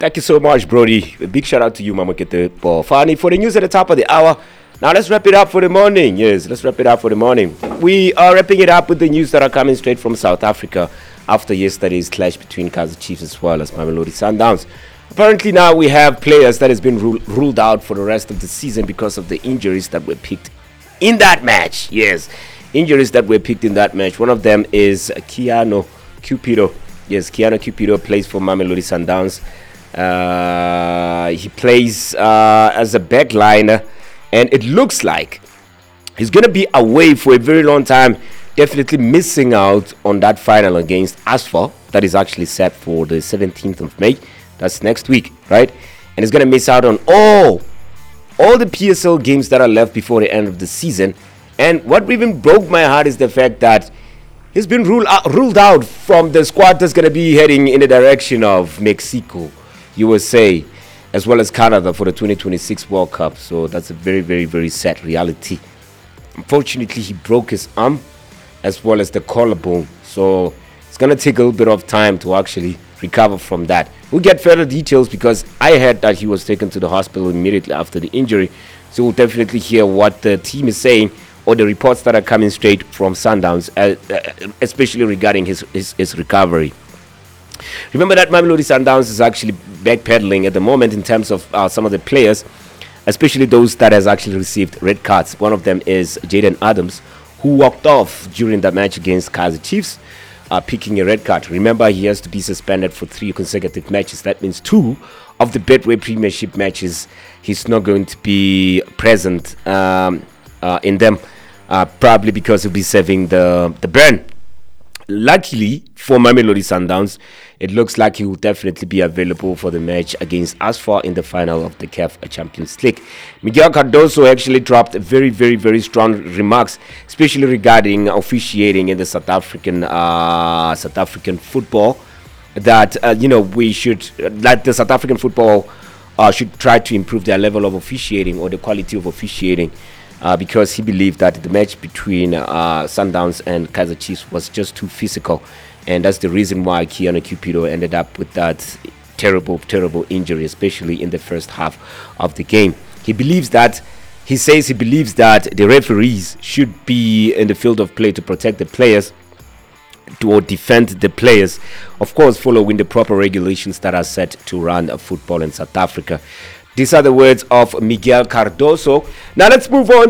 Thank you so much, Brody. A big shout out to you, Mama Kete Fani, for the news at the top of the hour. Now let's wrap it up for the morning. Yes, let's wrap it up for the morning. We are wrapping it up with the news that are coming straight from South Africa after yesterday's clash between Kaizer Chiefs as well as Mamelodi Sundowns. Apparently now we have players that has been ruled out for the rest of the season because of the injuries that were picked in that match. Yes, injuries that were picked in that match. One of them is Keanu Cupido. Yes, Keanu Cupido plays for Mamelodi Sundowns. He plays as a backliner, and it looks like he's going to be away for a very long time, definitely missing out on that final against Asfar that is actually set for the 17th of May. That's next week, right? And he's going to miss out on all the PSL games that are left before the end of the season. And what even broke my heart is the fact that he's been ruled out from the squad that's going to be heading in the direction of Mexico, USA, as well as Canada for the 2026 World Cup. So that's a very, very, very sad reality. Unfortunately, he broke his arm as well as the collarbone. So it's going to take a little bit of time to actually recover from that. We'll get further details because I heard that he was taken to the hospital immediately after the injury. So we'll definitely hear what the team is saying or the reports that are coming straight from Sundowns, especially regarding his recovery. Remember that Mamelodi Sundowns is actually backpedaling at the moment in terms of some of the players, especially those that has actually received red cards. One of them is Jaden Adams, who walked off during that match against Kaizer Chiefs, picking a red card. Remember, he has to be suspended for 3 consecutive matches. That means 2 of the Betway Premiership matches he's not going to be present in them, probably because he'll be serving the ban. Luckily for Mamelodi Sundowns, it looks like he will definitely be available for the match against Asfar in the final of the CAF Champions League. Miguel Cardoso actually dropped very, very, very strong remarks, especially regarding officiating in the South African football. That the South African football should try to improve their level of officiating or the quality of officiating. Because he believed that the match between Sundowns and Kaizer Chiefs was just too physical, and that's the reason why Keanu Cupido ended up with that terrible, terrible injury, especially in the first half of the game. He believes that the referees should be in the field of play to protect the players, or defend the players, of course, following the proper regulations that are set to run football in South Africa. These are the words of Miguel Cardoso. Now let's move on